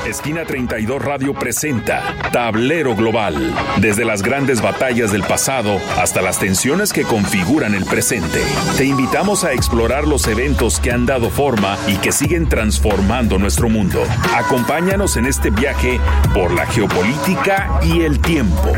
Esquina 32 Radio presenta Tablero Global. Desde las grandes batallas del pasado hasta las tensiones que configuran el presente. Te invitamos a explorar los eventos que han dado forma y que siguen transformando nuestro mundo. Acompáñanos en este viaje por la geopolítica y el tiempo.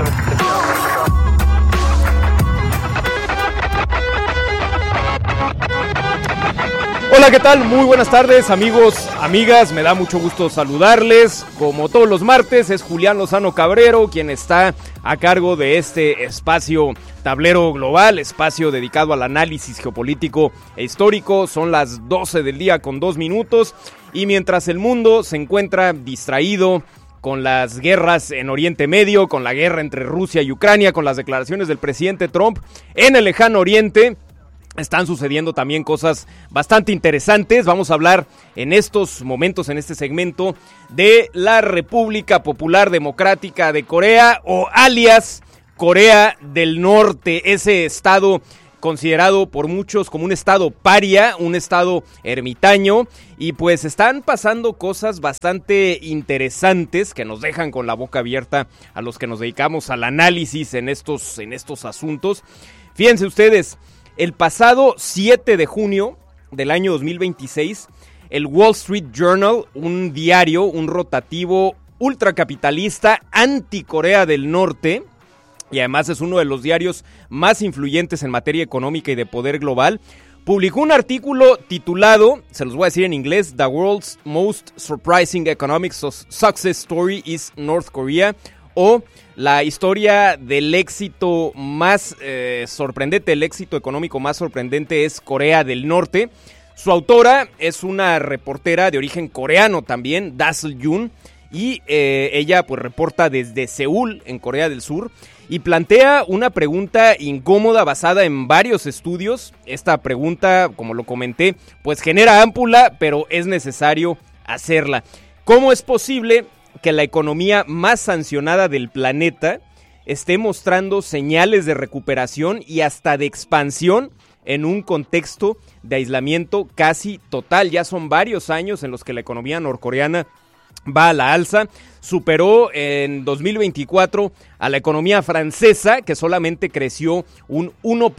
Hola, ¿qué tal? Muy buenas tardes, amigos, amigas, me da mucho gusto saludarles. Como todos los martes, es Julián Lozano Cabrero quien está a cargo de este espacio Tablero Global, espacio dedicado al análisis geopolítico e histórico. Son las 12 del día con 2 minutos y mientras el mundo se encuentra distraído con las guerras en Oriente Medio, con la guerra entre Rusia y Ucrania, con las declaraciones del presidente Trump en el lejano Oriente, están sucediendo también cosas bastante interesantes. Vamos a hablar en estos momentos, en este segmento, de la República Popular Democrática de Corea, o alias Corea del Norte, ese estado considerado por muchos como un estado paria, un estado ermitaño, y pues están pasando cosas bastante interesantes que nos dejan con la boca abierta a los que nos dedicamos al análisis en estos asuntos. Fíjense ustedes, el pasado 7 de junio del año 2026, el Wall Street Journal, un diario, un rotativo ultracapitalista anti-Corea del Norte, y además es uno de los diarios más influyentes en materia económica y de poder global, publicó un artículo titulado, se los voy a decir en inglés, The World's Most Surprising Economic Success Story is North Korea, o la historia del éxito más sorprendente, el éxito económico más sorprendente es Corea del Norte. Su autora es una reportera de origen coreano también, Dasil Yoon, y ella pues reporta desde Seúl, en Corea del Sur, y plantea una pregunta incómoda basada en varios estudios. Esta pregunta, como lo comenté, pues genera ámpula, pero es necesario hacerla. ¿Cómo es posible que la economía más sancionada del planeta esté mostrando señales de recuperación y hasta de expansión en un contexto de aislamiento casi total? Ya son varios años en los que la economía norcoreana va a la alza. Superó en 2024 a la economía francesa, que solamente creció un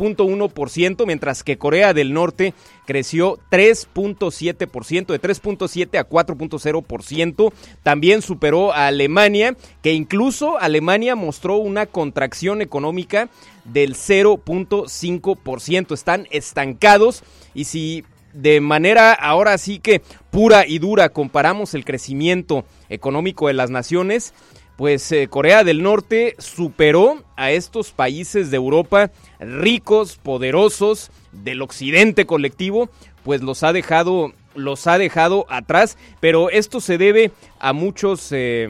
1.1%, mientras que Corea del Norte creció 3.7%, de 3.7 a 4.0%. También superó a Alemania, que incluso Alemania mostró una contracción económica del 0.5%. Están estancados, y si de manera ahora sí que pura y dura comparamos el crecimiento económico de las naciones, pues Corea del Norte superó a estos países de Europa ricos, poderosos, del occidente colectivo, pues los ha dejado atrás, pero esto se debe a muchos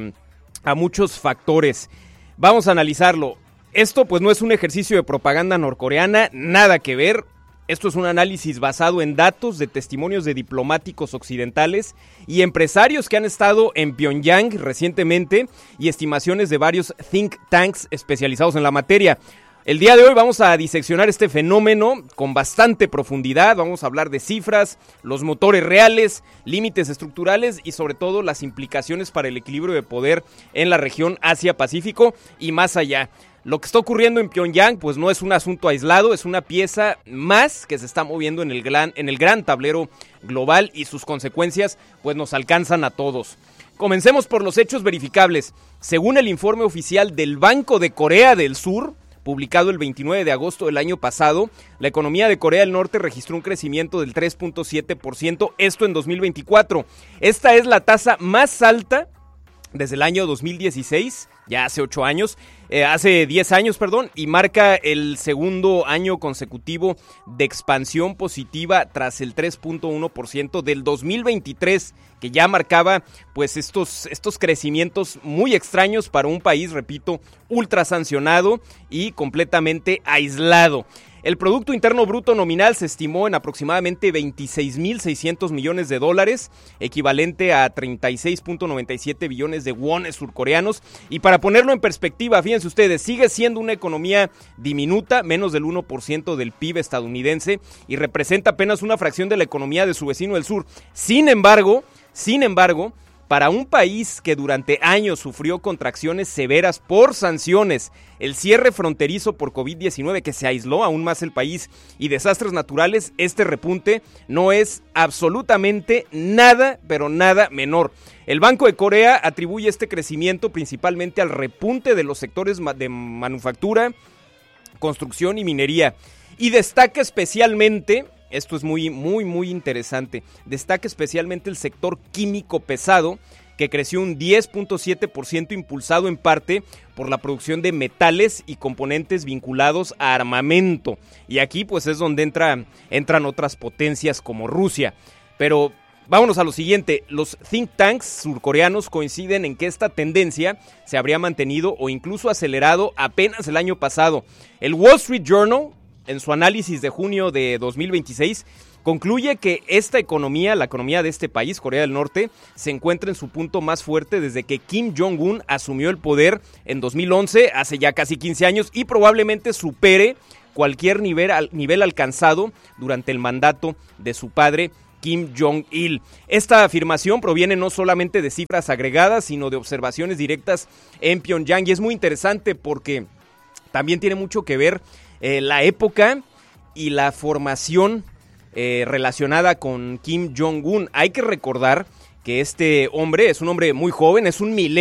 factores. Vamos a analizarlo. Esto pues no es un ejercicio de propaganda norcoreana, nada que ver. Esto es un análisis basado en datos de testimonios de diplomáticos occidentales y empresarios que han estado en Pyongyang recientemente y estimaciones de varios think tanks especializados en la materia. El día de hoy vamos a diseccionar este fenómeno con bastante profundidad. Vamos a hablar de cifras, los motores reales, límites estructurales y sobre todo las implicaciones para el equilibrio de poder en la región Asia-Pacífico y más allá. Lo que está ocurriendo en Pyongyang pues no es un asunto aislado, es una pieza más que se está moviendo en el gran tablero global, y sus consecuencias pues nos alcanzan a todos. Comencemos por los hechos verificables. Según el informe oficial del Banco de Corea del Sur, publicado el 29 de agosto del año pasado, la economía de Corea del Norte registró un crecimiento del 3.7%, esto en 2024. Esta es la tasa más alta desde el año 2016, ya hace 10 años, y marca el segundo año consecutivo de expansión positiva tras el 3.1% del 2023, que ya marcaba pues estos crecimientos muy extraños para un país, repito, ultra sancionado y completamente aislado. El Producto Interno Bruto nominal se estimó en aproximadamente 26.600 millones de dólares, equivalente a 36.97 billones de wones surcoreanos. Y para ponerlo en perspectiva, fíjense ustedes, sigue siendo una economía diminuta, menos del 1% del PIB estadounidense, y representa apenas una fracción de la economía de su vecino del sur. Sin embargo, Para un país que durante años sufrió contracciones severas por sanciones, el cierre fronterizo por COVID-19 que se aisló aún más el país y desastres naturales, este repunte no es absolutamente nada, pero nada menor. El Banco de Corea atribuye este crecimiento principalmente al repunte de los sectores de manufactura, construcción y minería. Y destaca especialmente, esto es muy interesante, destaca especialmente el sector químico pesado, que creció un 10.7% impulsado en parte por la producción de metales y componentes vinculados a armamento. Y aquí pues es donde entran otras potencias como Rusia. Pero vámonos a lo siguiente, los think tanks surcoreanos coinciden en que esta tendencia se habría mantenido o incluso acelerado apenas el año pasado. El Wall Street Journal, en su análisis de junio de 2026, concluye que esta economía, la economía de este país, Corea del Norte, se encuentra en su punto más fuerte desde que Kim Jong-un asumió el poder en 2011, hace ya casi 15 años, y probablemente supere cualquier nivel alcanzado durante el mandato de su padre, Kim Jong-il. Esta afirmación proviene no solamente de cifras agregadas, sino de observaciones directas en Pyongyang, y es muy interesante porque también tiene mucho que ver la época y la formación relacionada con Kim Jong-un. Hay que recordar que este hombre es un hombre muy joven, es un millennial.